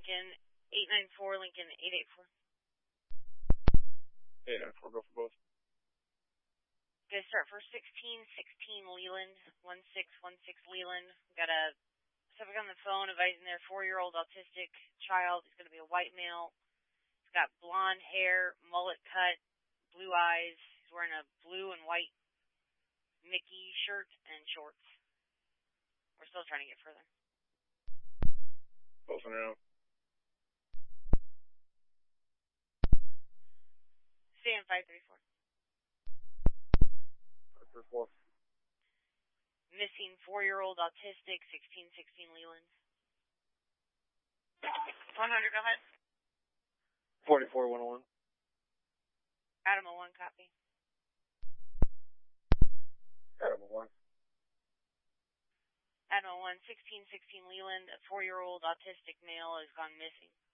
Lincoln, 894 Lincoln, 884. 894, go for both. Gonna start for 1616 Leland, 1616 Leland. Got a subject on the phone advising their 4-year-old autistic child. He's gonna be a white male. He's got blonde hair, mullet cut, blue eyes. He's wearing a blue and white Mickey shirt and shorts. We're still trying to get further. Both in now. Stay in 534. 534. Missing 4-year-old autistic, 1616 Leland. 100, go ahead. 44-101. Adam 01, copy. Adam 1. Adam 01, 1616 Leland, a 4-year-old autistic male has gone missing.